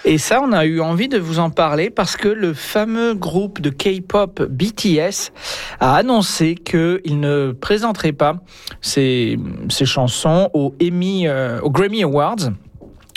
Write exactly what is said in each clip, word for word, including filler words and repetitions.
Et ça, on a eu envie de vous en parler parce que le fameux groupe de K-pop B T S a annoncé qu'il ne présenterait pas ses, ses chansons aux, Emmy, euh, aux Grammy Awards. Pourquoi ?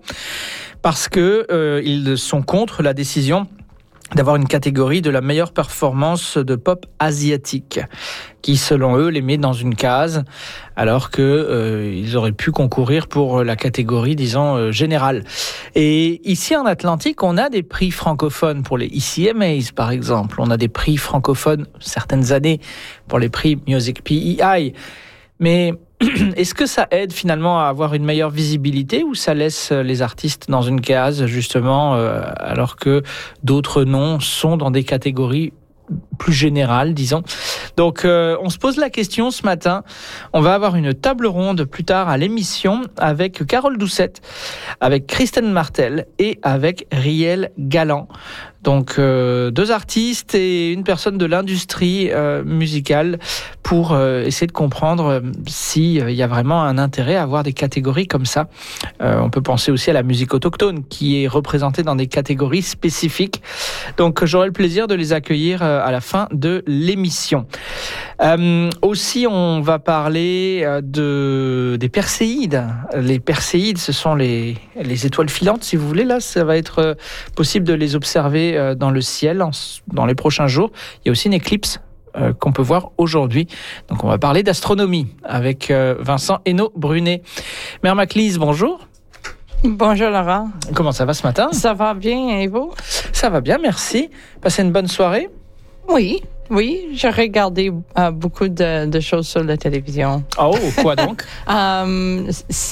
Parce que euh, ils sont contre la décision d'avoir une catégorie de la meilleure performance de pop asiatique, qui selon eux les met dans une case, alors que euh, ils auraient pu concourir pour la catégorie, disons, euh, générale. Et ici en Atlantique, on a des prix francophones pour les E C M As, par exemple. On a des prix francophones certaines années pour les prix Music P E I. Mais est-ce que ça aide finalement à avoir une meilleure visibilité ou ça laisse les artistes dans une case, justement, euh, alors que d'autres noms sont dans des catégories plus générales, disons. Donc, euh, on se pose la question ce matin. On va avoir une table ronde plus tard à l'émission avec Carole Doucette, avec Kristen Martel et avec Riel Galland. Donc, euh, deux artistes et une personne de l'industrie euh, musicale pour euh, essayer de comprendre euh, s'il euh, y a vraiment un intérêt à avoir des catégories comme ça. Euh, on peut penser aussi à la musique autochtone qui est représentée dans des catégories spécifiques. Donc, j'aurai le plaisir de les accueillir euh, à la fin de l'émission. Euh, aussi, on va parler euh, de, des perséides. Les perséides, ce sont les, les étoiles filantes, si vous voulez. Là, ça va être euh, possible de les observer dans le ciel en, dans les prochains jours. Il y a aussi une éclipse euh, qu'on peut voir aujourd'hui. Donc on va parler d'astronomie avec euh, Vincent Hainaut-Brunet. Mère Maclise, bonjour. Bonjour Laurent. Comment ça va ce matin? Ça va bien et vous? Ça va bien, merci. Passez une bonne soirée? Oui, oui. J'ai regardé euh, beaucoup de, de choses sur la télévision. Oh, quoi donc? um,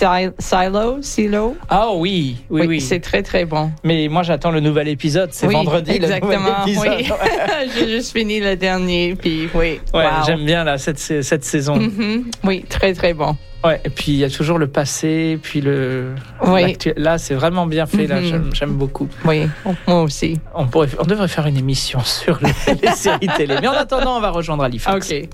Silo, Silo. Ah oh, oui, oui, oui, oui. C'est très, très bon. Mais moi, j'attends le nouvel épisode. C'est oui, vendredi, exactement, le nouvel épisode. Oui. J'ai juste fini le dernier, puis oui. Ouais, wow. J'aime bien là, cette, cette saison. Mm-hmm. Oui, très, très bon. Ouais, et puis il y a toujours le passé, puis le oui. l'actuel. Là, c'est vraiment bien fait. Là, mm-hmm. j'aime, j'aime beaucoup. Oui, moi aussi. On pourrait, on devrait faire une émission sur les, les séries télé. Mais en attendant, on va rejoindre Halifax. Ok.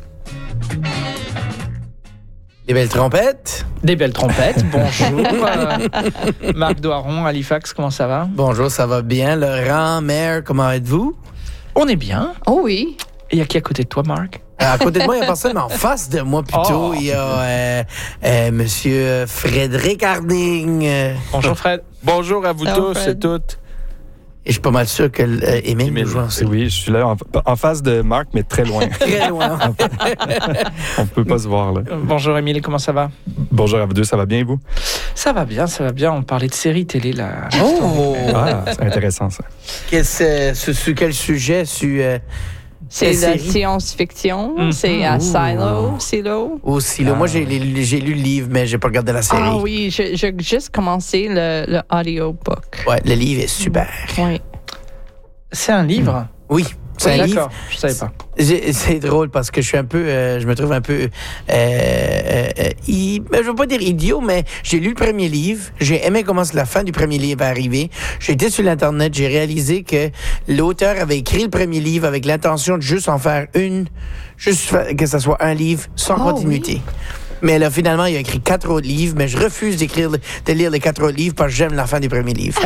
Des belles trompettes. Des belles trompettes. Bonjour, euh, Marc Doiron, Halifax. Comment ça va? Bonjour, ça va bien. Laurent, Mère, comment êtes-vous? On est bien. Oh oui. Et il y a qui à côté de toi, Marc? À côté de moi, il n'y a personne, mais en face de moi, plutôt, oh. il y a euh, euh, Monsieur Frédéric Harding. Bonjour, Fred. Bonjour à vous Hello, tous Fred. et toutes. Et je suis pas mal sûr que euh, Émile nous joue ensemble. Oui, je suis là en, en face de Marc, mais très loin. Très loin. On ne peut pas se voir, là. Bonjour, Émile, comment ça va? Bonjour à vous deux, ça va bien, et vous? Ça va bien, ça va bien. On parlait de séries télé, là. Oh! Ah, c'est intéressant, ça. Qu'est-ce, sur, sur quel sujet? Sur, euh, C'est quelle la série? science-fiction. Mm-hmm. C'est à Silo, Silo. Au Silo. Ah, Moi, j'ai, j'ai lu le livre, mais j'ai pas regardé la série. Ah oui, j'ai, j'ai juste commencé le, le audiobook. Ouais, le livre est super. Oui. C'est un livre? Oui, c'est oui, un d'accord, livre. je savais pas. J'ai- C'est drôle parce que je suis un peu, euh, je me trouve un peu, euh, euh, euh, i- ben, je veux pas dire idiot, mais j'ai lu le premier livre, j'ai aimé comment la fin du premier livre est arrivée. J'ai été sur l'internet, j'ai réalisé que l'auteur avait écrit le premier livre avec l'intention de juste en faire une, juste fa- que ça soit un livre sans Oh, continuité. Mais là, finalement, il a écrit quatre autres livres, mais je refuse d'écrire, le- de lire les quatre autres livres parce que j'aime la fin du premier livre.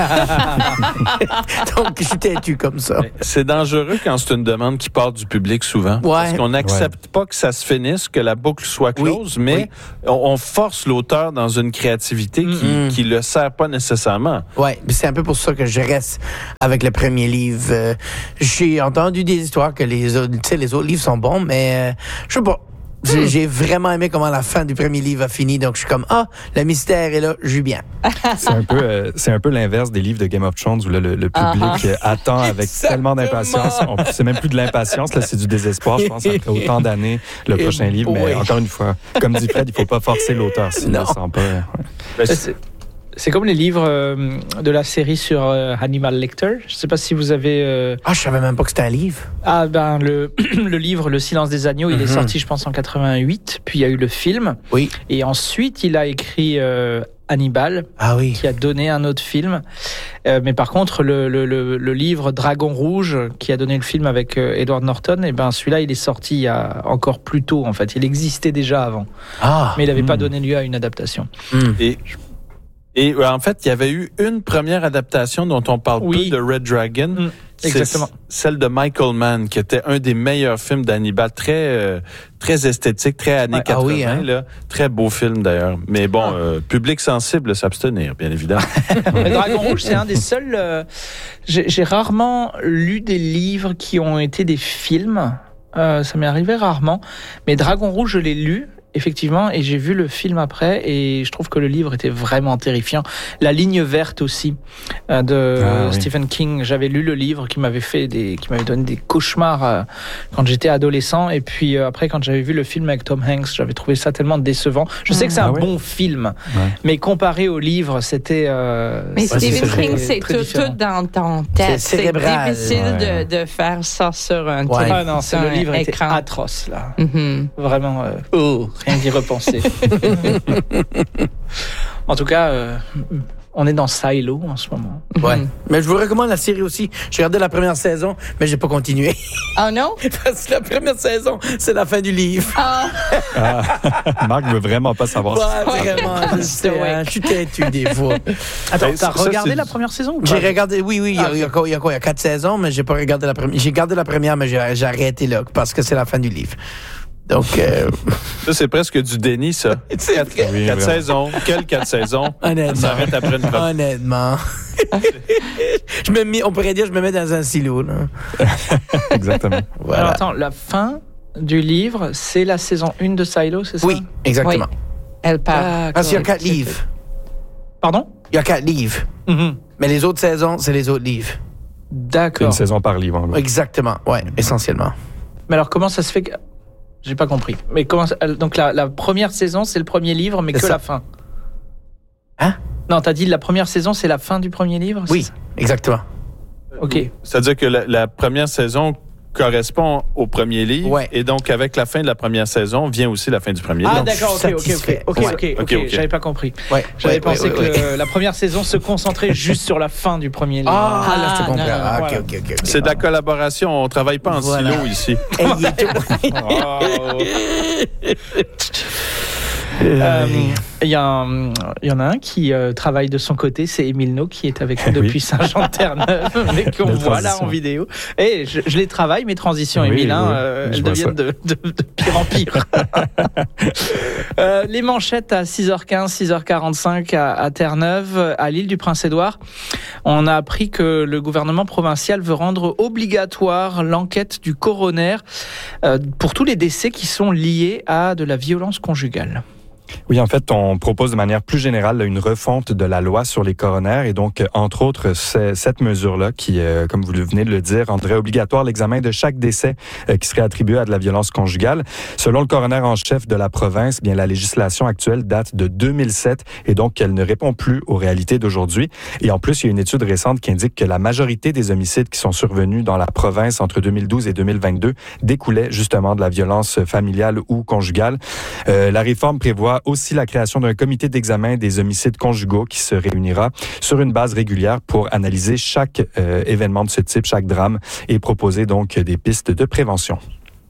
Donc, je suis têtu comme ça. C'est dangereux quand c'est une demande qui part du public souvent. Ouais. Parce qu'on n'accepte pas que ça se finisse, que la boucle soit close, Oui, mais oui. On, on force l'auteur dans une créativité qui Mm-hmm. qui le sert pas nécessairement. Ouais, mais c'est un peu pour ça que je reste avec le premier livre. Euh, j'ai entendu des histoires que les autres, tu sais, les autres livres sont bons, mais euh, je sais pas. J'ai, j'ai vraiment aimé comment la fin du premier livre a fini, donc je suis comme ah, le mystère est là, je suis bien. C'est un peu, euh, c'est un peu l'inverse des livres de Game of Thrones où là, le, le public Ah. euh, attend avec tellement d'impatience. On- C'est même plus de l'impatience, là, c'est du désespoir, je pense, après autant d'années, le Et prochain livre. Mais oui. encore une fois, comme dit Fred, il ne faut pas forcer l'auteur s'il ne Non. le sent pas. Ouais. Ben, C'est, c'est- c'est comme les livres euh, de la série sur euh, Hannibal Lecter. Je ne sais pas si vous avez... euh, Ah, je savais même pas que c'était un livre. Ah ben le, le livre Le Silence des agneaux, il est Mhm. sorti je pense en quatre-vingt-huit, puis il y a eu le film, Oui. et ensuite il a écrit euh, Hannibal, Ah oui. qui a donné un autre film. Euh, mais par contre, le, le, le, le livre Dragon Rouge, qui a donné le film avec euh, Edward Norton, et ben celui-là, il est sorti il y a encore plus tôt, en fait. Il existait déjà avant, Ah. mais il n'avait pas Mm. donné lieu à une adaptation. Hmm. Et, Et euh, en fait, il y avait eu une première adaptation dont on parle Oui. peu de Red Dragon. Mmh, exactement. C'est celle de Michael Mann, qui était un des meilleurs films d'Hannibal, très euh, très esthétique, très années Ouais. quatre-vingts. Ah oui, hein? Là. Très beau film d'ailleurs. Mais bon, Ah. euh, public sensible, s'abstenir, bien évidemment. Le Dragon Rouge, c'est un des seuls. euh, j'ai, j'ai rarement lu des livres qui ont été des films. Euh, ça m'est arrivé rarement. Mais Dragon Rouge, je l'ai lu. Effectivement, et j'ai vu le film après, et je trouve que le livre était vraiment terrifiant. La ligne verte aussi euh, de Ah, oui. Stephen King. J'avais lu le livre qui m'avait fait des, qui m'avait donné des cauchemars euh, quand j'étais adolescent, et puis euh, après quand j'avais vu le film avec Tom Hanks, j'avais trouvé ça tellement décevant. Je sais que c'est Ah un oui? bon film, Ouais. mais comparé au livre, c'était. Euh, Mais Ouais, c'est Stephen très- King, c'est très tout, différent. tout dans ton tête. C'est cérébral. difficile Ouais. de, de faire ça sur un Ouais. télé- Ah non, c'est sur le un livre était écran. atroce là. Mhm. Vraiment, euh, oh, rien d'y repenser. En tout cas, euh, on est dans Silo en ce moment. Ouais. Mhm. Mais je vous recommande la série aussi. J'ai regardé la première saison, mais j'ai pas continué. Oh non? Parce que la première saison, c'est la fin du livre. Ah, Ah, Marc veut vraiment pas savoir. Ouais, vraiment, je sais, Ouais. hein, je suis têtu des fois. Attends, Ben, t'as ça, regardé c'est- la première saison ou pas? J'ai regardé, oui, oui, il y a- Ah, il y, a quoi, il y a quoi, il y a quatre saisons, mais j'ai pas regardé la première. J'ai gardé la première, mais j'ai j'ai arrêté là, parce que c'est la fin du livre. Donc, euh, Ça, c'est presque du déni, ça. c'est Quatre, vrai. Oui, quatre vraiment. saisons. Quelles quatre saisons? Ça Honnêtement. s'arrête après une vingt. Honnêtement. je me mets, on pourrait dire, je me mets dans un silo, là. Exactement. Voilà. Alors attends, la fin du livre, c'est la saison un de Silo, c'est ça? Oui, exactement. elle part. D'accord. Parce qu'il y a quatre livres. Pardon? Il y a quatre livres. Mhm. Mais les autres saisons, c'est les autres livres. D'accord. Une saison par livre, en gros. Exactement. Ouais, essentiellement. Mais alors comment ça se fait que... J'ai pas compris. Mais comment ça- donc la, la première saison, c'est le premier livre, mais C'est que ça. la fin. Hein? Non, t'as dit la première saison, c'est la fin du premier livre? c'est Oui, ça? exactement. Ok. C'est-à-dire que la, la première saison correspond au premier livre. Ouais. Et donc, avec la fin de la première saison, vient aussi la fin du premier Ah livre. d'accord, je suis ok, ok, ok, satisfait. ok, Ouais. ok, ok, Ok, ok. j'avais pas compris. Ouais, J'avais ouais, pensé ouais, que ouais, ouais. la première saison se concentrait juste sur la fin du premier livre. Ah, là, je te Ah, comprends. non, non, Ah, voilà. ok, ok, ok. ok. C'est de la collaboration. On travaille pas en Voilà. silo ici. Hey, il est tout- Euh, Il y, a un- il y en a un qui euh, travaille de son côté, c'est Émile No, qui est avec nous Oui. depuis Saint-Jean-de-Terre-Neuve, mais qu'on Belle voit là transition. en vidéo. Et je, je les travaille, mes transitions, Oui, Émile, hein, oui, euh, je elles vois deviennent de, de- de pire en pire. Euh, les manchettes à six heures quinze, six heures quarante-cinq à, à Terre-Neuve, à l'île du Prince-Édouard. On a appris que le gouvernement provincial veut rendre obligatoire l'enquête du coroner euh, pour tous les décès qui sont liés à de la violence conjugale. Oui, en fait, on propose de manière plus générale là, une refonte de la loi sur les coronaires et donc, euh, entre autres, c'est cette mesure-là qui, euh, comme vous venez de le dire, rendrait obligatoire l'examen de chaque décès euh, qui serait attribué à de la violence conjugale. Selon le coroner en chef de la province, bien la législation actuelle date de deux mille sept et donc elle ne répond plus aux réalités d'aujourd'hui. Et en plus, il y a une étude récente qui indique que la majorité des homicides qui sont survenus dans la province entre deux mille douze et deux mille vingt-deux découlaient justement de la violence familiale ou conjugale. Euh, la réforme prévoit aussi la création d'un comité d'examen des homicides conjugaux qui se réunira sur une base régulière pour analyser chaque euh, événement de ce type, chaque drame, et proposer donc des pistes de prévention.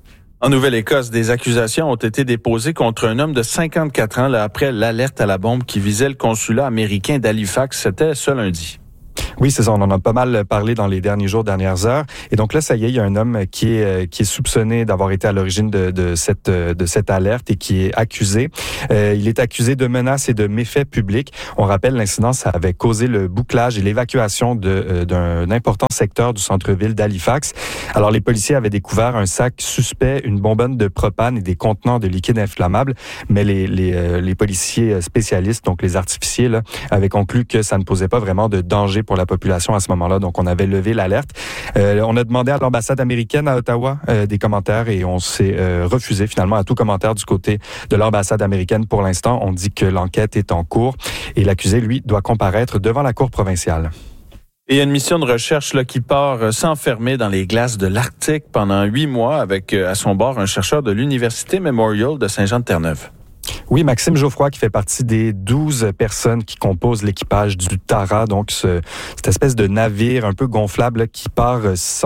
En Nouvelle-Écosse, des accusations ont été déposées contre un homme de cinquante-quatre ans là, après l'alerte à la bombe qui visait le consulat américain d'Halifax. C'était ce lundi. Oui, c'est ça. On en a pas mal parlé dans les derniers jours, dernières heures. Et donc là, ça y est, il y a un homme qui est qui est soupçonné d'avoir été à l'origine de, de cette de cette alerte et qui est accusé. Euh, il est accusé de menaces et de méfaits publics. On rappelle, l'incident, ça avait causé le bouclage et l'évacuation de euh, d'un important secteur du centre-ville d'Halifax. Alors, les policiers avaient découvert un sac suspect, une bonbonne de propane et des contenants de liquide inflammable, mais les les, euh, les policiers spécialistes, donc les artificiers, là, avaient conclu que ça ne posait pas vraiment de danger pour la population à ce moment-là. Donc, on avait levé l'alerte. Euh, on a demandé à l'ambassade américaine à Ottawa euh, des commentaires et on s'est euh, refusé finalement à tout commentaire du côté de l'ambassade américaine. Pour l'instant, on dit que l'enquête est en cours et l'accusé, lui, doit comparaître devant la cour provinciale. Et il y a une mission de recherche là, qui part euh, s'enfermer dans les glaces de l'Arctique pendant huit mois avec euh, à son bord un chercheur de l'Université Memorial de Saint-Jean-de-Terre-Neuve. Oui, Maxime Geoffroy qui fait partie des douze personnes qui composent l'équipage du Tara, donc ce, cette espèce de navire un peu gonflable là, qui part sans,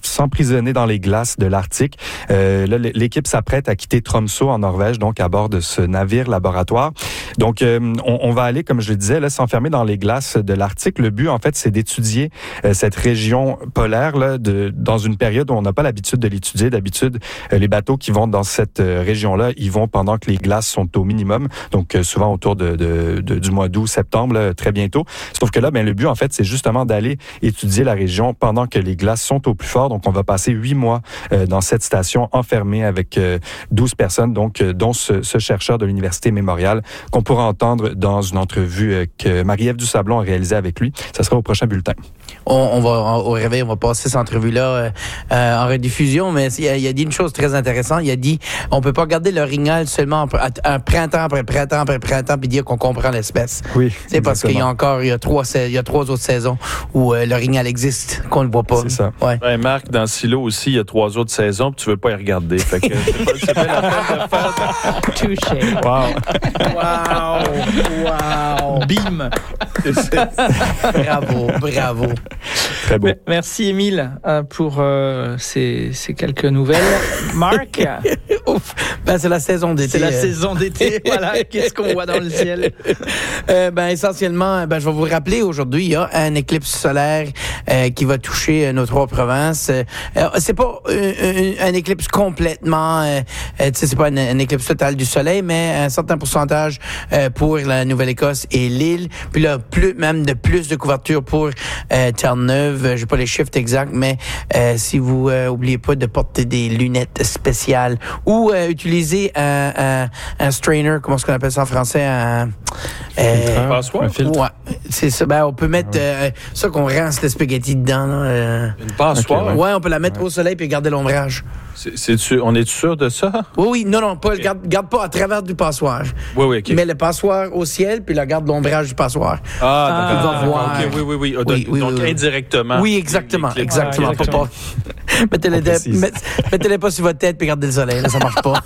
s'emprisonner dans les glaces de l'Arctique. Euh, là, l'équipe s'apprête à quitter Tromsø en Norvège, donc à bord de ce navire laboratoire. Donc, euh, on, on va aller, comme je le disais, là, s'enfermer dans les glaces de l'Arctique. Le but, en fait, c'est d'étudier euh, cette région polaire là, de, dans une période où on n'a pas l'habitude de l'étudier. D'habitude, euh, les bateaux qui vont dans cette euh, région-là, ils vont pendant que les glaces sont au minimum, donc euh, souvent autour de, de, de, du mois d'août, septembre, là, très bientôt. Sauf que là, ben, le but, en fait, c'est justement d'aller étudier la région pendant que les glaces sont au plus fort. Donc, on va passer huit mois euh, dans cette station enfermée avec euh, douze personnes, donc euh, dont ce, ce chercheur de l'Université Mémorial qu'on pourra entendre dans une entrevue euh, que Marie-Ève Dusablon a réalisée avec lui. Ça sera au prochain bulletin. On, on va, au réveil, on va passer cette entrevue-là euh, euh, en rediffusion, mais il a, il a dit une chose très intéressante. Il a dit, on peut pas regarder l'orignal seulement un printemps après printemps après printemps puis dire qu'on comprend l'espèce. Oui. C'est parce qu'il y a encore, il y a trois, il y a trois autres saisons où euh, l'orignal existe, qu'on ne voit pas. C'est ça. Ouais. Ouais, Marc, dans Silo aussi, il y a trois autres saisons, puis tu veux pas y regarder. Fait que c'est pas, c'est pas la peine de faire. Touché. Wow. Wow! Wow! Bim! Bravo, bravo. Très beau. Merci, Émile, euh, pour euh, ces, ces quelques nouvelles. Marc? Ouf. Ben, c'est la saison d'été. C'est la euh. saison d'été, voilà. Qu'est-ce qu'on voit dans le ciel? Euh, ben, essentiellement, ben, je vais vous rappeler, aujourd'hui, il y a un éclipse solaire euh, qui va toucher euh, nos trois provinces. Euh, c'est pas euh, un, un éclipse complètement, euh, euh, tu sais, c'est pas un, un éclipse total du soleil, mais un certain pourcentage euh, pour la Nouvelle-Écosse et l'île. Puis là, plus, même de plus de couverture pour euh, Terre-Neuve. J'ai pas les chiffres exacts, mais euh, si vous euh, oubliez pas de porter des lunettes spéciales ou euh, utiliser un, un, un strainer, comment est-ce qu'on appelle ça en français? Un, euh, passoire? Un filtre. Ouais, c'est ça. Ben, on peut mettre euh, ça qu'on rince le spaghetti dedans. Là, euh. Une passoire? Okay, Ouais, on peut la mettre au soleil puis garder l'ombrage. C'est, c'est-tu, on est sûr de ça? Oui, oui, non, non, pas, Okay. garde, garde pas à travers du passoire. Oui, oui, OK. Mets le passoire au ciel puis la garde l'ombrage du passoire. Ah, tu d'accord. vas voir. OK, oui, oui, oui. Donc, Oui, oui, donc oui, oui. indirectement. Oui, exactement, Les- les- exactement. Ouais, Pas- exactement. pas- Mettez-les, On précise. met- mettez-les pas sur votre tête puis gardez le soleil, là, ça marche pas.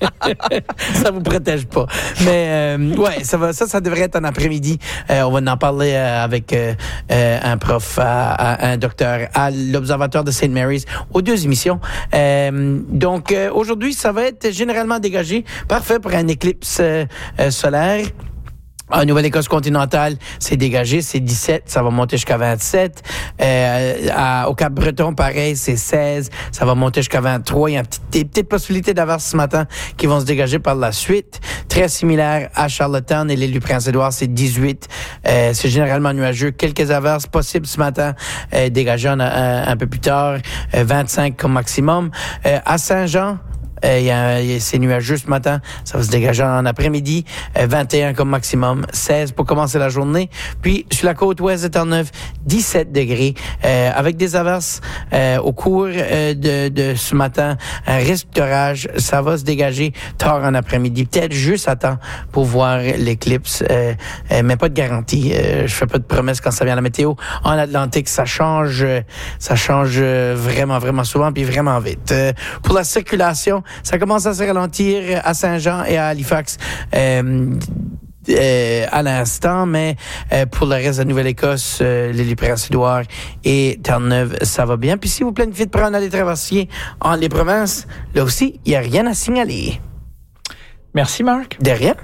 Ça vous protège pas. Mais euh, ouais, ça va, ça, ça devrait être un après-midi. Euh, on va en parler euh, avec euh, euh, un prof, à, à- un docteur à l'Observatoire de Saint Mary's aux deux émissions. Euh, donc euh, aujourd'hui, ça va être généralement dégagé, parfait pour un éclipse euh, euh, solaire. En Nouvelle-Écosse continentale, c'est dégagé, c'est dix-sept, ça va monter jusqu'à vingt-sept. Euh, à, au Cap-Breton, pareil, c'est seize, ça va monter jusqu'à vingt-trois. Il y a une petite, des petites possibilités d'averses ce matin qui vont se dégager par la suite. Très similaire à Charlottetown et l'île du Prince-Édouard, c'est dix-huit. Euh, c'est généralement nuageux. Quelques averses possibles ce matin, euh, dégagées un, un, un peu plus tard, euh, vingt-cinq comme maximum. Euh, à Saint-Jean, Euh, y a, y a, c'est nuageux ce matin, ça va se dégager en après-midi, euh, vingt et un comme maximum, seize pour commencer la journée. Puis sur la côte ouest de Terre-Neuve, dix-sept degrés, euh, avec des averses euh, au cours euh, de, de ce matin, un risque d'orage, ça va se dégager tard en après-midi, peut-être juste à temps pour voir l'éclipse, euh, euh, mais pas de garantie. Euh, je fais pas de promesses quand ça vient à la météo. En Atlantique, ça change, euh, ça change euh, vraiment, vraiment souvent, puis vraiment vite. Euh, pour la circulation, ça commence à se ralentir à Saint-Jean et à Halifax euh, euh, à l'instant, mais euh, pour le reste de la Nouvelle-Écosse, euh, l'île du Prince-Édouard et Terre-Neuve, ça va bien. Puis si vous planifiez de prendre les traversiers en les provinces, là aussi, il n'y a rien à signaler. Merci, Marc. De rien.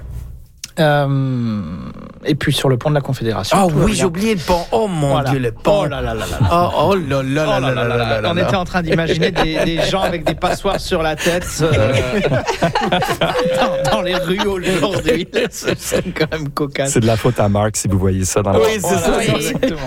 Euh, et puis sur le pont de la Confédération. Ah tout va oui, bien. j'ai oublié le pont. Oh mon Voilà. Dieu, le pont. Oh là là là là là. Oh, oh là là là Oh là là là là là On là. était en train d'imaginer des, des gens avec des passoires sur la tête euh, dans, dans les rues aujourd'hui. C'est quand même cocasse. C'est de la faute à Marc si vous voyez ça dans la... Oui, c'est ça. Voilà, exactement.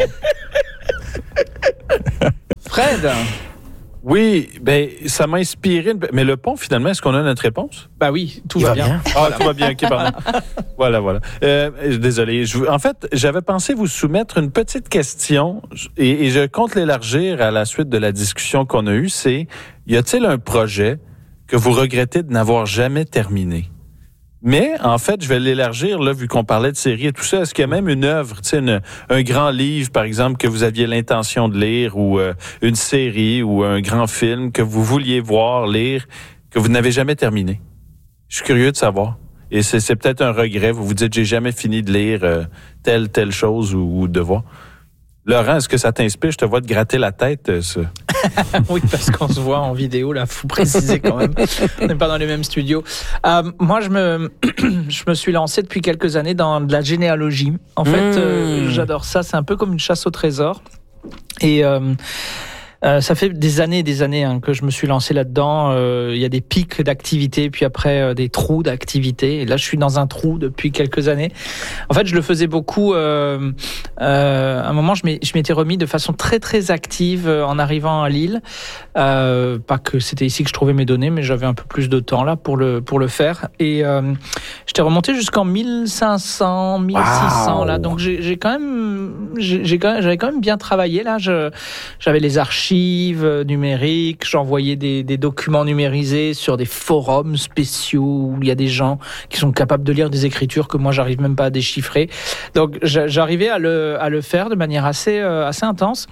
Fred, Oui, ben ça m'a inspiré. une- Mais le pont, finalement, est-ce qu'on a notre réponse? bah oui, tout Il va, va bien. bien. Ah, tout va bien, ok, pardon. Voilà, voilà. Euh, désolé. Je, en fait, j'avais pensé vous soumettre une petite question et, et je compte l'élargir à la suite de la discussion qu'on a eue. C'est, y a-t-il un projet que vous regrettez de n'avoir jamais terminé? Mais, en fait, je vais l'élargir, là, vu qu'on parlait de séries et tout ça. Est-ce qu'il y a même une œuvre, tu sais, une- un grand livre, par exemple, que vous aviez l'intention de lire, ou euh, une série, ou un grand film que vous vouliez voir, lire, que vous n'avez jamais terminé? Je suis curieux de savoir. Et c'est, c'est peut-être un regret. Vous vous dites, j'ai jamais fini de lire euh, telle, telle chose ou, ou de voir. Laurent, est-ce que ça t'inspire? Je te vois te gratter la tête, euh, ça. Oui, parce qu'on se voit en vidéo, là, faut préciser quand même. On n'est pas dans les mêmes studios. Euh, moi, je me, je me suis lancé depuis quelques années dans de la généalogie. En fait, Mmh. euh, j'adore ça. C'est un peu comme une chasse au trésor. Et euh, euh, ça fait des années et des années hein, que je me suis lancé là-dedans. Euh, Il y a des pics d'activité, puis après euh, des trous d'activité. Et là, je suis dans un trou depuis quelques années. En fait, je le faisais beaucoup. Euh, euh, à un moment, je m'ai- je m'étais remis de façon très très active euh, en arrivant à Lille. Euh, pas que c'était ici que je trouvais mes données, mais j'avais un peu plus de temps là pour le pour le faire. Et euh, j'étais remonté jusqu'en mille cinq cents, mille six cents Wow. là. Donc j'ai j'ai quand même j'ai j'ai quand même j'avais quand même bien travaillé là. Je j'avais les archives euh, numériques, j'envoyais des des documents numérisés sur des forums spéciaux où il y a des gens qui sont capables de lire des écritures que moi j'arrive même pas à déchiffrer. Donc j'a- j'arrivais à le à le faire de manière assez euh, assez intense.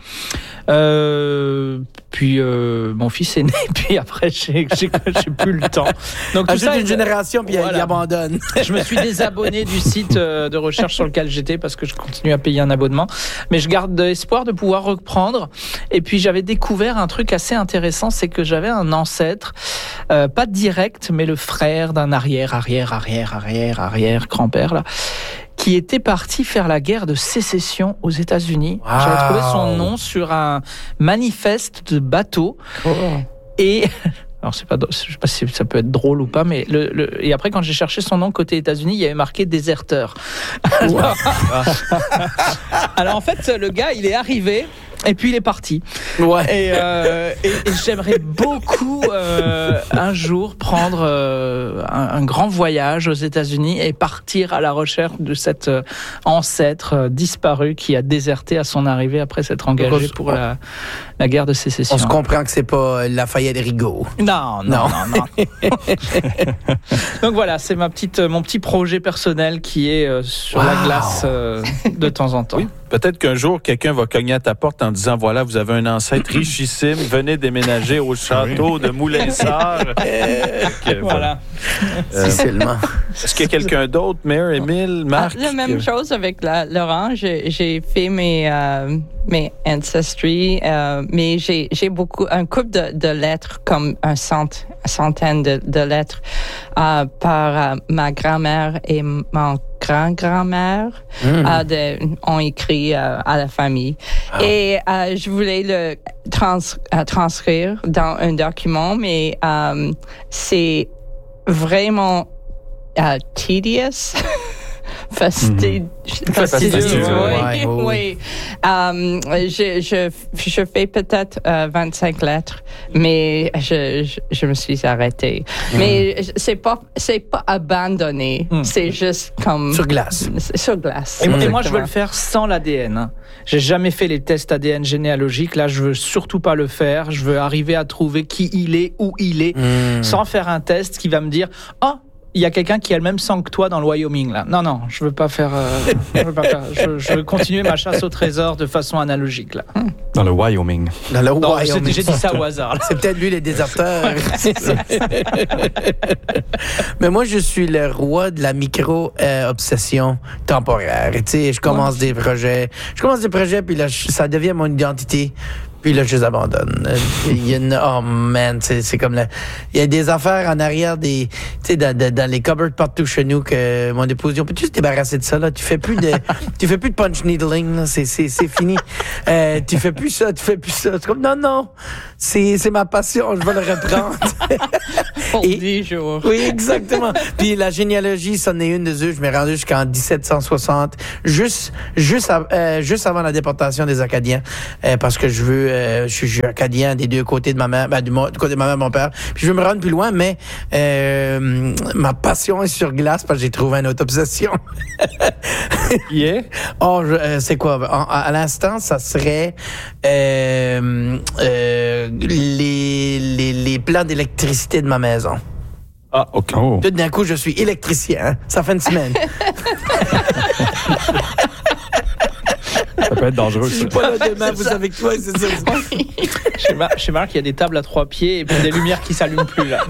Euh, puis euh, mon fils est né, puis après j'ai j'ai j'ai plus le temps. Donc tout Ajoute ça, une génération, puis Voilà. il abandonne. je me suis désabonné du site euh, de recherche sur lequel j'étais parce que je continue à payer un abonnement. Mais je garde espoir de pouvoir reprendre. Et puis j'avais découvert un truc assez intéressant, c'est que j'avais un ancêtre, euh, pas direct, mais le frère d'un arrière, arrière, arrière, arrière, arrière grand-père là, qui était parti faire la guerre de sécession aux États-Unis. Wow. J'avais trouvé son nom sur un manifeste de bateau. Et alors c'est pas, je sais pas si ça peut être drôle ou pas, mais le, le et après quand j'ai cherché son nom côté États-Unis, il y avait marqué déserteur. Alors, alors en fait, le gars, il est arrivé. Et puis il est parti. Ouais. Et, euh, et, et j'aimerais beaucoup euh, un jour prendre euh, un, un grand voyage aux États-Unis et partir à la recherche de cet euh, ancêtre euh, disparu qui a déserté à son arrivée après s'être engagé pour la, la guerre de sécession. On se comprend que c'est pas Lafayette Rigaud. Non, non, non, non. Donc voilà, c'est ma petite, mon petit projet personnel qui est euh, sur Wow. la glace euh, de temps en temps. Oui. Peut-être qu'un jour, quelqu'un va cogner à ta porte en disant, voilà, vous avez un ancêtre richissime, venez déménager au château de Moulin-Sart. Ok, Voilà. Euh, Si seulement. Est-ce qu'il y a quelqu'un d'autre, Mère, Émile, Marc? Ah, la même chose avec la, Laurent. J'ai, j'ai fait mes, euh, mes ancestry, euh, mais j'ai, j'ai beaucoup, un couple de, de lettres, comme un cent, centaine de, de lettres, euh, par euh, ma grand-mère et mon grand-grand-mère Mmh. euh, de, ont écrit euh, à la famille. Ah. Et euh, je voulais le trans, euh, transcrire dans un document, mais euh, c'est vraiment euh, tedious. Fasti- Fastidieux, fastidieux, ouais, oui. ouais, oui. Euh, je, je, je fais peut-être euh, vingt-cinq lettres, mais je, je, je me suis arrêtée. Mais c'est pas, c'est pas abandonné. Mm. C'est juste comme... Sur glace. C'est sur glace. Et, et moi, je veux exactement. le faire sans l'A D N. hein. J'ai jamais fait les tests A D N généalogiques. Là, je veux surtout pas le faire. Je veux arriver à trouver qui il est, où il est, Mmh. sans faire un test qui va me dire « Oh, il y a quelqu'un qui a le même sang que toi dans le Wyoming. » Là. Non, non, je veux pas faire... euh, je, veux pas faire je, je veux continuer ma chasse au trésor de façon analogique. Là. Dans le Wyoming. Dans le Non, Wyoming. j'ai, j'ai dit ça au hasard. là. C'est peut-être lui, les déserteurs. Mais moi, je suis le roi de la micro-obsession temporaire. Tu sais, je commence des projets. Je commence des projets, puis là, je- ça devient mon identité. Puis là, je les abandonne. Euh, Il y a une, oh man, c'est, c'est comme la, il y a des affaires en arrière des, tu sais, dans, dans, dans les cupboards partout chez nous que mon épouse dit, on peut-tu se débarrasser de ça, là? Tu fais plus de, tu fais plus de punch needling, là. C'est, c'est, c'est fini. Euh, tu fais plus ça, tu fais plus ça. C'est comme, non, non. C'est, c'est ma passion, je vais le reprendre. Pour Et- dix jours. Oui, exactement. Puis la généalogie, c'en est une des eux. Je m'ai rendu jusqu'en dix-sept cent soixante, juste, juste, av- euh, juste avant la déportation des Acadiens, euh, parce que je veux, euh, je suis- je suis acadien des deux côtés de ma mère, ben, du, mo- du côté de ma mère et mon père. Puis je veux me rendre plus loin, mais euh, ma passion est sur glace parce que j'ai trouvé une autre obsession. Qui est? Oh, je- euh, c'est quoi? En- à, à l'instant, ça serait euh, euh, les, les, les plans d'électricité de ma maison. Ah, OK. Oh. Tout d'un coup, je suis électricien. Hein? Ça fait une semaine. Ça peut être dangereux, Je ça. suis pas là demain, vous savez que toi, c'est ça. Chez, Mar- chez Marc, il y a des tables à trois pieds et puis des lumières qui s'allument plus. Là.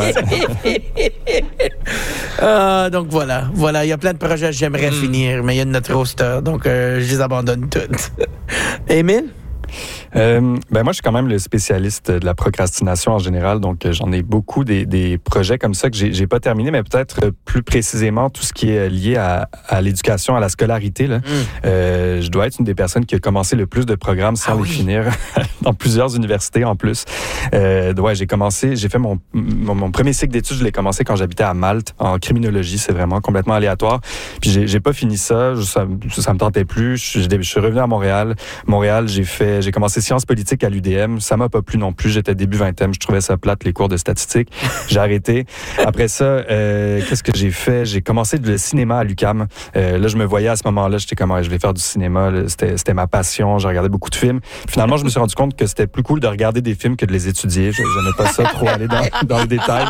Ah, donc voilà, voilà, il y a plein de projets que j'aimerais Mm. finir, mais il y a notre roster, donc euh, je les abandonne toutes. Émile? Euh, ben moi, je suis quand même le spécialiste de la procrastination en général, donc euh, j'en ai beaucoup des, des projets comme ça que j'ai, j'ai pas terminé, mais peut-être euh, plus précisément tout ce qui est lié à, à l'éducation, à la scolarité. Là. Mm. Euh, je dois être une des personnes qui a commencé le plus de programmes sans ah, les oui. finir dans plusieurs universités en plus. Euh, ouais, j'ai commencé, j'ai fait mon, mon, mon premier cycle d'études, je l'ai commencé quand j'habitais à Malte en criminologie, c'est vraiment complètement aléatoire. Puis j'ai, j'ai pas fini ça, je, ça, ça me tentait plus. Je, je, je suis revenu à Montréal. Montréal, j'ai fait, j'ai commencé sciences politiques à l'U D M. Ça m'a pas plu non plus. J'étais début vingtaine. Je trouvais ça plate, les cours de statistique. J'ai arrêté. Après ça, euh, qu'est-ce que j'ai fait? J'ai commencé le cinéma à l'U Q A M. Euh, là, je me voyais à ce moment-là. J'étais comme, ouais, je vais faire du cinéma. Là, c'était, c'était ma passion. J'ai regardé beaucoup de films. Finalement, je me suis rendu compte que c'était plus cool de regarder des films que de les étudier. Je n'aimais pas ça, trop aller dans, dans le détail.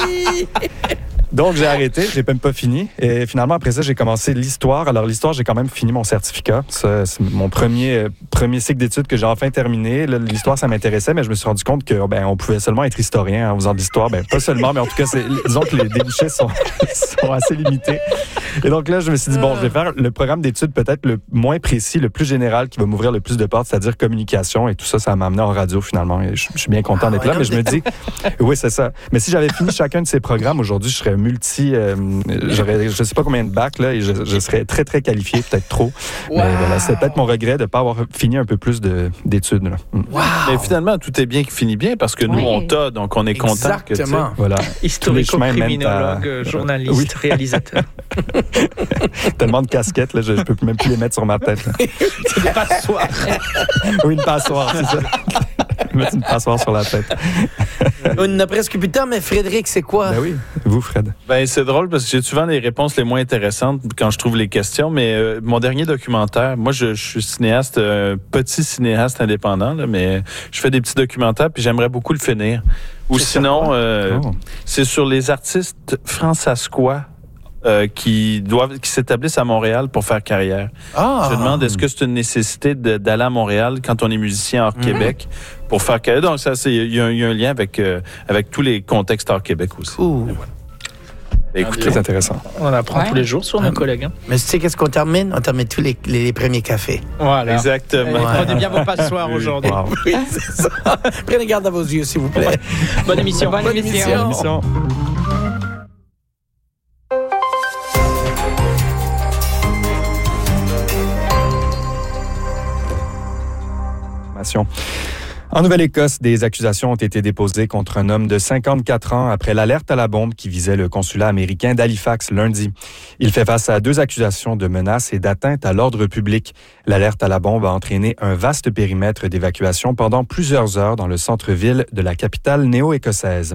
Donc, j'ai arrêté, j'ai même pas fini. Et finalement, après ça, j'ai commencé l'histoire. Alors, l'histoire, j'ai quand même fini mon certificat. Ça, c'est mon premier, euh, premier cycle d'études que j'ai enfin terminé. Là, l'histoire, ça m'intéressait, mais je me suis rendu compte que, ben, on pouvait seulement être historien en faisant de l'histoire. Ben, pas seulement, mais en tout cas, c'est, disons que les débouchés sont, sont assez limités. Et donc là, je me suis dit, bon, je vais faire le programme d'études peut-être le moins précis, le plus général, qui va m'ouvrir le plus de portes, c'est-à-dire communication. Et tout ça, ça m'a amené en radio, finalement. Et je, je suis bien content ah, d'être ouais, là, mais je me dis, oui, c'est ça. Mais si j'avais fini chacun de ces programmes aujourd'hui, je serais multi, euh, j'aurais, je sais pas combien de bacs, là, et je, je serais très, très qualifié, peut-être trop. Wow. Mais voilà, c'est peut-être mon regret de ne pas avoir fini un peu plus de, d'études, là. Wow. Mais finalement, tout est bien qui finit bien parce que nous, oui. on t'a, donc on est content que tu voilà. Historico-criminologue, à... journaliste, oui. réalisateur. Tellement de casquettes, là, je ne peux même plus les mettre sur ma tête. C'est une passoire. Oui, une passoire, c'est ça. Mettre une passoire sur la tête. On n'a presque plus de temps, mais Frédéric, c'est quoi? Ben oui, vous, Fred. Ben, c'est drôle parce que j'ai souvent les réponses les moins intéressantes quand je trouve les questions, mais euh, mon dernier documentaire, moi, je, je suis cinéaste, euh, petit cinéaste indépendant, là, mais je fais des petits documentaires, puis j'aimerais beaucoup le finir. Ou c'est sinon, euh, oh. c'est sur les artistes fransaskois Euh, qui doivent, qui s'établissent à Montréal pour faire carrière. Ah. Je demande, est-ce que c'est une nécessité de, d'aller à Montréal quand on est musicien hors mm-hmm. Québec pour faire carrière? Donc, ça, c'est, il y, y a un lien avec, euh, avec tous les contextes hors Québec aussi. Ouh. Écoutez, c'est intéressant. On en apprend ouais. tous les jours sur nos ah. collègues. Hein. Mais tu sais qu'est-ce qu'on termine? On termine tous les, les, les premiers cafés. Voilà. Exactement. Ouais. Prenez bien vos passoires oui. aujourd'hui. Wow. Oui, c'est ça. Prenez garde à vos yeux, s'il vous plaît. Ouais. Bonne émission. Bonne, Bonne émission. Bonne émission. En Nouvelle-Écosse, des accusations ont été déposées contre un homme de cinquante-quatre ans après l'alerte à la bombe qui visait le consulat américain d'Halifax lundi. Il fait face à deux accusations de menaces et d'atteinte à l'ordre public. L'alerte à la bombe a entraîné un vaste périmètre d'évacuation pendant plusieurs heures dans le centre-ville de la capitale néo-écossaise.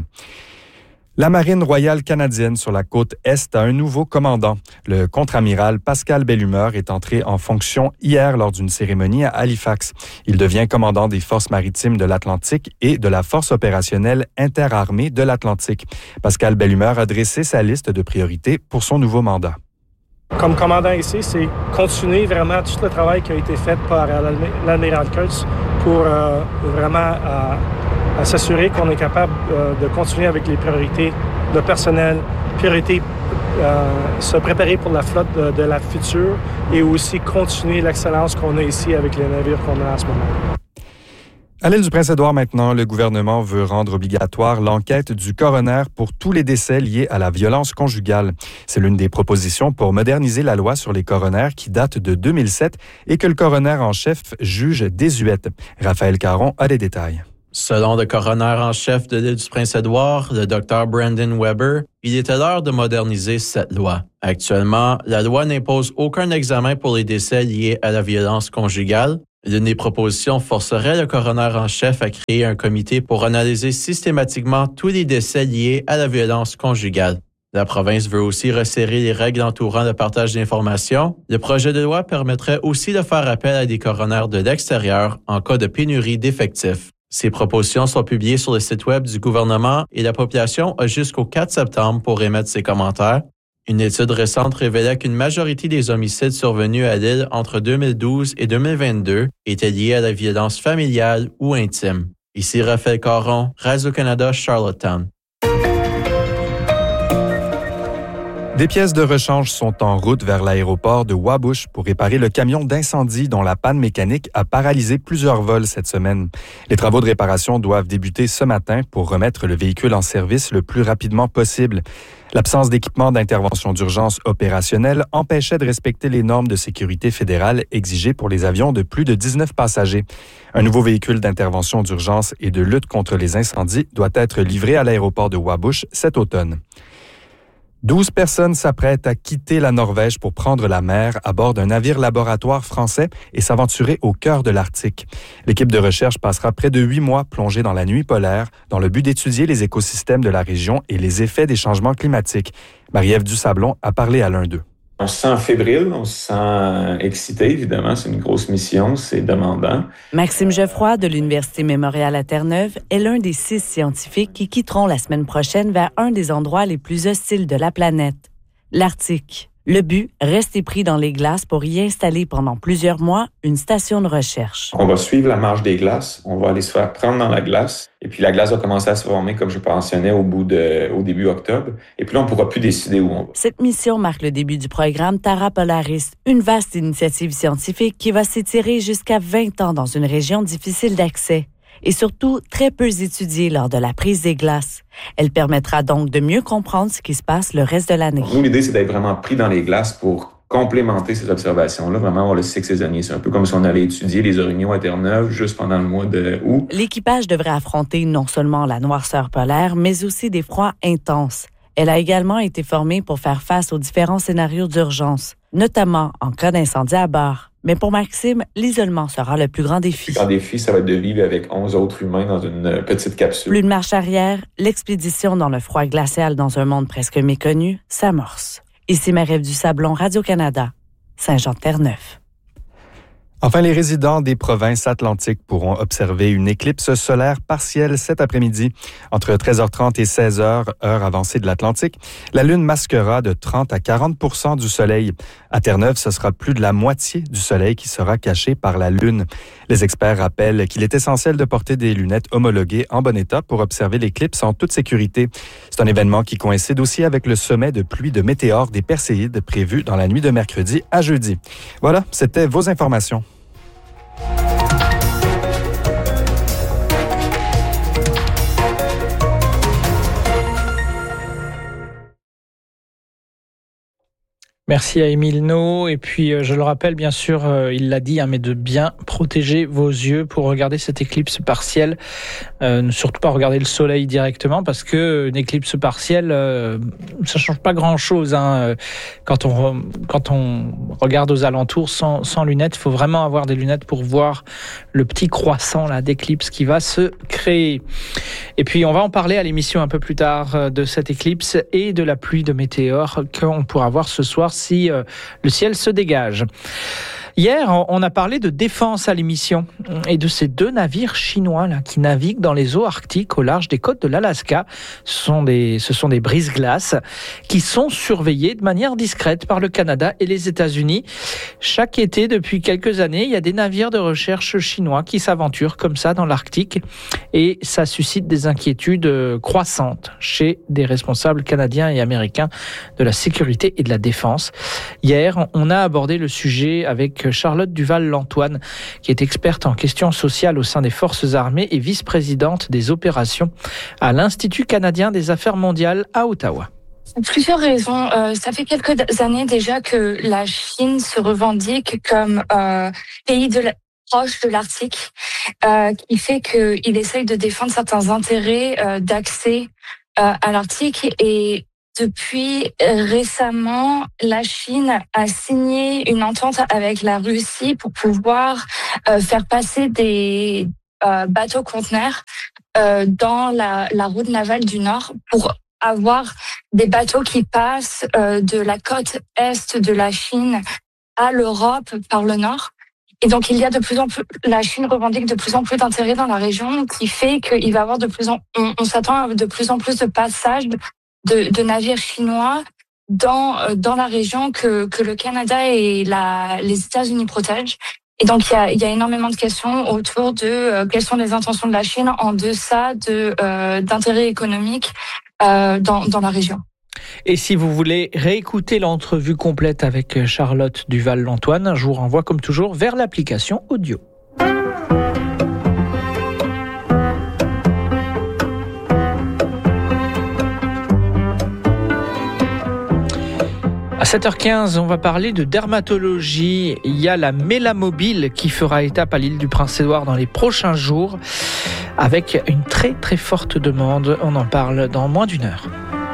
La Marine royale canadienne sur la côte Est a un nouveau commandant. Le contre-amiral Pascal Bellumeur est entré en fonction hier lors d'une cérémonie à Halifax. Il devient commandant des forces maritimes de l'Atlantique et de la force opérationnelle interarmée de l'Atlantique. Pascal Bellumeur a dressé sa liste de priorités pour son nouveau mandat. Comme commandant ici, c'est continuer vraiment tout le travail qui a été fait par l'admiral Kurtz pour euh, vraiment euh, à s'assurer qu'on est capable euh, de continuer avec les priorités de personnel, priorités, euh, se préparer pour la flotte de, de la future et aussi continuer l'excellence qu'on a ici avec les navires qu'on a en ce moment. À l'île du Prince-Édouard maintenant, le gouvernement veut rendre obligatoire l'enquête du coroner pour tous les décès liés à la violence conjugale. C'est l'une des propositions pour moderniser la loi sur les coroners qui date de deux mille sept et que le coroner en chef juge désuète. Raphaël Caron a les détails. Selon le coroner en chef de l'île du Prince-Édouard, le docteur Brandon Weber, il était l'heure de moderniser cette loi. Actuellement, la loi n'impose aucun examen pour les décès liés à la violence conjugale. L'une des propositions forcerait le coroner en chef à créer un comité pour analyser systématiquement tous les décès liés à la violence conjugale. La province veut aussi resserrer les règles entourant le partage d'informations. Le projet de loi permettrait aussi de faire appel à des coroners de l'extérieur en cas de pénurie d'effectifs. Ces propositions sont publiées sur le site web du gouvernement et la population a jusqu'au quatre septembre pour émettre ses commentaires. Une étude récente révélait qu'une majorité des homicides survenus à l'île entre deux mille douze et deux mille vingt-deux étaient liés à la violence familiale ou intime. Ici Raphaël Caron, Radio-Canada, Charlottetown. Des pièces de rechange sont en route vers l'aéroport de Wabush pour réparer le camion d'incendie dont la panne mécanique a paralysé plusieurs vols cette semaine. Les travaux de réparation doivent débuter ce matin pour remettre le véhicule en service le plus rapidement possible. L'absence d'équipement d'intervention d'urgence opérationnel empêchait de respecter les normes de sécurité fédérale exigées pour les avions de plus de dix-neuf passagers. Un nouveau véhicule d'intervention d'urgence et de lutte contre les incendies doit être livré à l'aéroport de Wabush cet automne. douze personnes s'apprêtent à quitter la Norvège pour prendre la mer à bord d'un navire laboratoire français et s'aventurer au cœur de l'Arctique. L'équipe de recherche passera près de huit mois plongée dans la nuit polaire dans le but d'étudier les écosystèmes de la région et les effets des changements climatiques. Marie-Ève Dusablon a parlé à l'un d'eux. On se sent fébrile, on se sent excité, évidemment. C'est une grosse mission, c'est demandant. Maxime Geoffroy de l'Université Mémorial à Terre-Neuve est l'un des six scientifiques qui quitteront la semaine prochaine vers un des endroits les plus hostiles de la planète, l'Arctique. Le but, rester pris dans les glaces pour y installer pendant plusieurs mois une station de recherche. On va suivre la marche des glaces, on va aller se faire prendre dans la glace, et puis la glace va commencer à se former, comme je mentionnais, au bout de, au début octobre, et puis là, on ne pourra plus décider où on va. Cette mission marque le début du programme Terra Polaris, une vaste initiative scientifique qui va s'étirer jusqu'à vingt ans dans une région difficile d'accès et surtout très peu étudiée lors de la prise des glaces. Elle permettra donc de mieux comprendre ce qui se passe le reste de l'année. Nous, l'idée, c'est d'être vraiment pris dans les glaces pour complémenter ces observations-là, vraiment avoir le cycle saisonnier. C'est un peu comme si on allait étudier les orignaux à Terre-Neuve juste pendant le mois d'août. L'équipage devrait affronter non seulement la noirceur polaire, mais aussi des froids intenses. Elle a également été formée pour faire face aux différents scénarios d'urgence, notamment en cas d'incendie à bord. Mais pour Maxime, l'isolement sera le plus grand défi. Le grand défi, ça va être de vivre avec onze autres humains dans une petite capsule. Plus de marche arrière, l'expédition dans le froid glacial dans un monde presque méconnu s'amorce. Ici Marie-Ève Dusablon, Radio-Canada, Saint-Jean-de-Terre-Neuve. Enfin, les résidents des provinces atlantiques pourront observer une éclipse solaire partielle cet après-midi. Entre treize heures trente et seize heures, heure avancée de l'Atlantique, la Lune masquera de trente à quarante pour cent du Soleil. À Terre-Neuve, ce sera plus de la moitié du Soleil qui sera caché par la Lune. Les experts rappellent qu'il est essentiel de porter des lunettes homologuées en bon état pour observer l'éclipse en toute sécurité. C'est un événement qui coïncide aussi avec le sommet de pluie de météores des Perséides prévu dans la nuit de mercredi à jeudi. Voilà, c'était vos informations. Merci à Émile No. Et puis, euh, je le rappelle, bien sûr, euh, il l'a dit, hein, mais de bien protéger vos yeux pour regarder cette éclipse partielle. Euh, ne surtout pas regarder le soleil directement, parce que une éclipse partielle, euh, ça change pas grand-chose. Hein, quand on quand on regarde aux alentours sans, sans lunettes, il faut vraiment avoir des lunettes pour voir le petit croissant là d'éclipse qui va se créer. Et puis, on va en parler à l'émission un peu plus tard de cette éclipse et de la pluie de météores qu'on pourra voir ce soir si euh, le ciel se dégage. Hier, on a parlé de défense à l'émission et de ces deux navires chinois là qui naviguent dans les eaux arctiques au large des côtes de l'Alaska. Ce sont des, ce sont des brise-glaces qui sont surveillés de manière discrète par le Canada et les États-Unis. Chaque été, depuis quelques années, il y a des navires de recherche chinois qui s'aventurent comme ça dans l'Arctique et ça suscite des inquiétudes croissantes chez des responsables canadiens et américains de la sécurité et de la défense. Hier, on a abordé le sujet avec Charlotte Duval-Lantoine, qui est experte en questions sociales au sein des Forces armées et vice-présidente des opérations à l'Institut canadien des affaires mondiales à Ottawa. Plusieurs raisons. Euh, ça fait quelques années déjà que la Chine se revendique comme euh, pays de la, proche de l'Arctique, euh, qui fait qu'il essaye de défendre certains intérêts euh, d'accès euh, à l'Arctique. Et depuis récemment, la Chine a signé une entente avec la Russie pour pouvoir euh, faire passer des euh, bateaux conteneurs euh, dans la, la route navale du Nord pour avoir des bateaux qui passent euh, de la côte est de la Chine à l'Europe par le Nord. Et donc, il y a de plus en plus, la Chine revendique de plus en plus d'intérêt dans la région, qui fait qu'il va y avoir de plus en, on, on s'attend à de plus en plus de passages de, de navires chinois dans, dans la région que, que le Canada et la, les États-Unis protègent. Et donc, il y a, il y a énormément de questions autour de euh, quelles sont les intentions de la Chine en deçà de, euh, d'intérêts économiques euh, dans, dans la région. Et si vous voulez réécouter l'entrevue complète avec Charlotte Duval-Lantoine, je vous renvoie comme toujours vers l'application audio. À sept heures quinze, on va parler de dermatologie. Il y a la Mélamobile qui fera étape à l'île du Prince-Édouard dans les prochains jours avec une très très forte demande. On en parle dans moins d'une heure.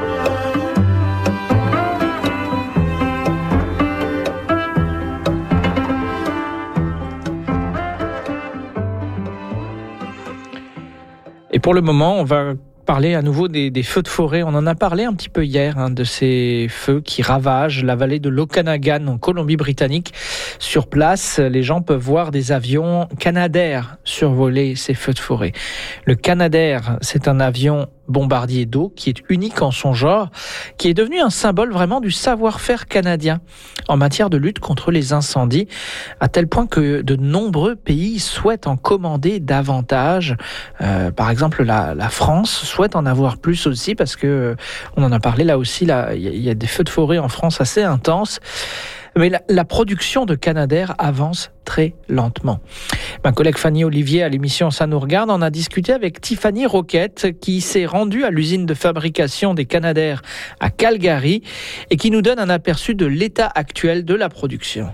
Et pour le moment, on va parler à nouveau des, des feux de forêt. On en a parlé un petit peu hier, hein, de ces feux qui ravagent la vallée de l'Okanagan en Colombie-Britannique. Sur place, les gens peuvent voir des avions Canadair survoler ces feux de forêt. Le Canadair, c'est un avion bombardier d'eau qui est unique en son genre, qui est devenu un symbole vraiment du savoir-faire canadien en matière de lutte contre les incendies, à tel point que de nombreux pays souhaitent en commander davantage. Euh, par exemple, la, la France souhaite en avoir plus aussi, parce que euh, on en a parlé là aussi, là, il y, y a des feux de forêt en France assez intenses. Mais la, la production de Canadair avance très lentement. Ma collègue Fanny Olivier à l'émission Ça nous regarde en a discuté avec Tiffany Roquette qui s'est rendue à l'usine de fabrication des Canadair à Calgary et qui nous donne un aperçu de l'état actuel de la production.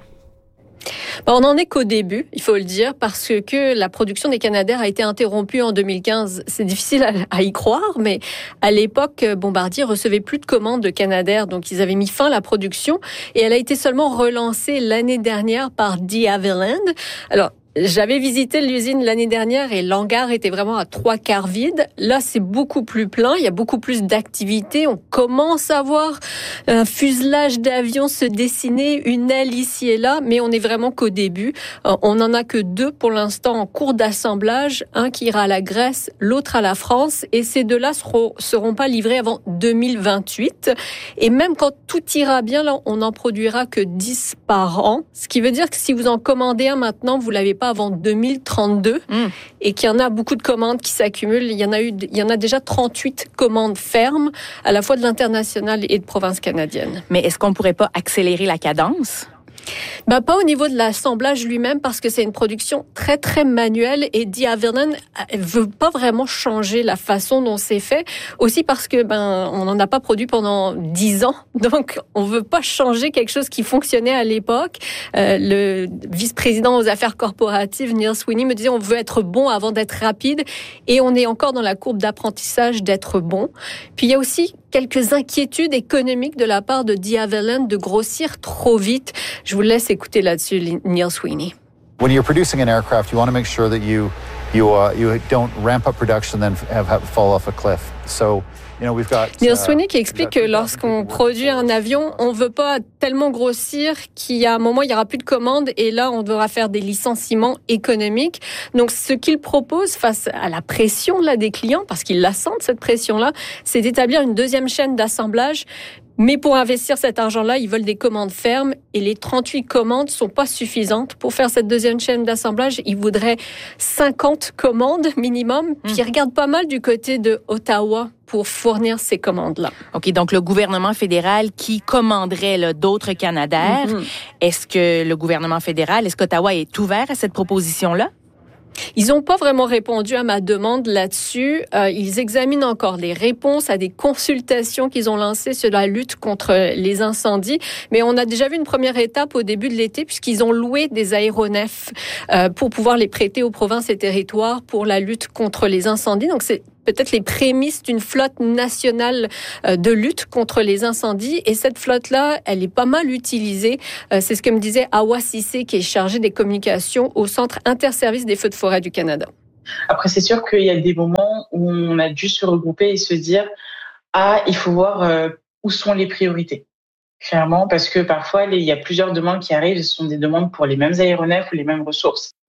Ben, on n'en est qu'au début, il faut le dire, parce que la production des Canadair a été interrompue en deux mille quinze. C'est difficile à, à y croire, mais à l'époque, Bombardier recevait plus de commandes de Canadair, donc ils avaient mis fin à la production et elle a été seulement relancée l'année dernière par De Havilland. Alors, j'avais visité l'usine l'année dernière et l'hangar était vraiment à trois quarts vide. Là, c'est beaucoup plus plein. Il y a beaucoup plus d'activités. On commence à voir un fuselage d'avions se dessiner, une aile ici et là, mais on est vraiment qu'au début. On n'en a que deux pour l'instant en cours d'assemblage. Un qui ira à la Grèce, l'autre à la France. Et ces deux-là seront, seront pas livrés avant deux mille vingt-huit. Et même quand tout ira bien, là, on n'en produira que dix par an. Ce qui veut dire que si vous en commandez un maintenant, vous l'avez pas avant deux mille trente-deux mmh. et qu'il y en a beaucoup de commandes qui s'accumulent. Il y en a eu, il y en a déjà trente-huit commandes fermes, à la fois de l'international et de province canadienne. Mais est-ce qu'on pourrait pas accélérer la cadence? Ben, pas au niveau de l'assemblage lui-même, parce que c'est une production très, très manuelle et De Havilland veut pas vraiment changer la façon dont c'est fait. Aussi parce que, ben, on n'en a pas produit pendant dix ans. Donc, on veut pas changer quelque chose qui fonctionnait à l'époque. Euh, le vice-président aux affaires corporatives, Neil Sweeney, me disait on veut être bon avant d'être rapide. Et on est encore dans la courbe d'apprentissage d'être bon. Puis, il y a aussi quelques inquiétudes économiques de la part de De Havilland de grossir trop vite. Je vous laisse écouter là-dessus Neil Sweeney. When you're producing an aircraft, you want to make sure that you you uh, you don't ramp up production and then have, have fall off a cliff. So Neil Sweeney qui explique que lorsqu'on produit un avion, on veut pas tellement grossir qu'il y a un moment, il y aura plus de commandes et là, on devra faire des licenciements économiques. Donc, ce qu'il propose face à la pression là des clients, parce qu'ils la sentent cette pression-là, c'est d'établir une deuxième chaîne d'assemblage. Mais pour investir cet argent-là, ils veulent des commandes fermes et les trente-huit commandes sont pas suffisantes pour faire cette deuxième chaîne d'assemblage. Ils voudraient cinquante commandes minimum. Puis ils regardent pas mal du côté de Ottawa pour fournir ces commandes-là. OK, donc le gouvernement fédéral qui commanderait là, d'autres Canadair. Mm-hmm. Est-ce que le gouvernement fédéral, est-ce qu'Ottawa est ouvert à cette proposition-là? Ils n'ont pas vraiment répondu à ma demande là-dessus. Euh, ils examinent encore les réponses à des consultations qu'ils ont lancées sur la lutte contre les incendies. Mais on a déjà vu une première étape au début de l'été puisqu'ils ont loué des aéronefs euh, pour pouvoir les prêter aux provinces et territoires pour la lutte contre les incendies. Donc c'est peut-être les prémices d'une flotte nationale de lutte contre les incendies. Et cette flotte-là, elle est pas mal utilisée. C'est ce que me disait Awa Sissé, qui est chargée des communications au Centre interservices des feux de forêt du Canada. Après, c'est sûr qu'il y a des moments où on a dû se regrouper et se dire « Ah, il faut voir euh, où sont les priorités ». Clairement, parce que parfois, il y a plusieurs demandes qui arrivent. Ce sont des demandes pour les mêmes aéronefs ou les mêmes ressources.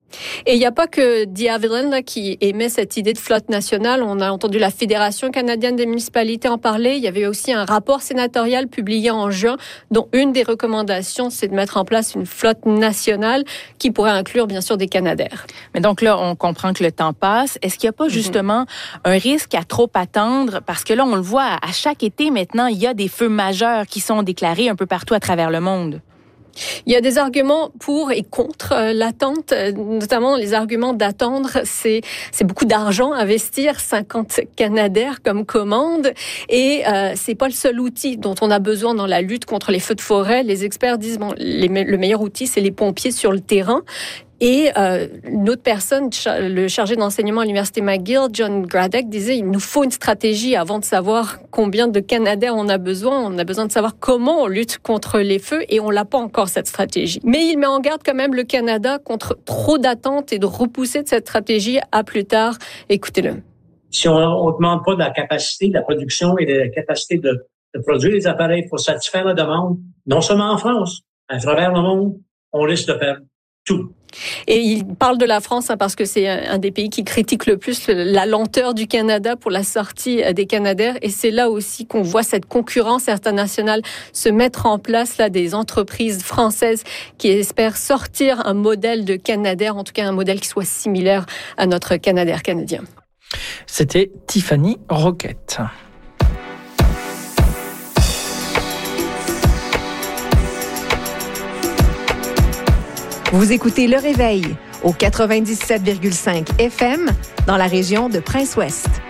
Et il n'y a pas que De Havilland là, qui émet cette idée de flotte nationale. On a entendu la Fédération canadienne des municipalités en parler. Il y avait aussi un rapport sénatorial publié en juin, dont une des recommandations, c'est de mettre en place une flotte nationale qui pourrait inclure, bien sûr, des Canadair. Mais donc là, on comprend que le temps passe. Est-ce qu'il n'y a pas justement mm-hmm. un risque à trop attendre? Parce que là, on le voit, à chaque été, maintenant, il y a des feux majeurs qui sont déclarés un peu partout à travers le monde. Il y a des arguments pour et contre euh, l'attente, euh, notamment les arguments d'attendre, c'est c'est beaucoup d'argent à investir, cinquante Canadair comme commande, et euh, c'est pas le seul outil dont on a besoin dans la lutte contre les feux de forêt. Les experts disent bon, les, le meilleur outil, c'est les pompiers sur le terrain. Et euh, une autre personne, le chargé d'enseignement à l'Université McGill, John Gradek, disait il nous faut une stratégie avant de savoir combien de Canadair on a besoin. On a besoin de savoir comment on lutte contre les feux et on l'a pas encore cette stratégie. Mais il met en garde quand même le Canada contre trop d'attentes et de repousser de cette stratégie à plus tard. Écoutez-le. Si on n'augmente pas de la capacité de la production et de la capacité de, de produire les appareils pour satisfaire la demande, non seulement en France, à travers le monde, on risque de perdre tout. Et il parle de la France hein, parce que c'est un des pays qui critique le plus la lenteur du Canada pour la sortie des Canadair. Et c'est là aussi qu'on voit cette concurrence internationale se mettre en place, là, des entreprises françaises qui espèrent sortir un modèle de Canadair, en tout cas un modèle qui soit similaire à notre Canadair canadien. C'était Tiffany Roquette. Vous écoutez Le Réveil au quatre-vingt-dix-sept virgule cinq F M dans la région de Prince-Ouest.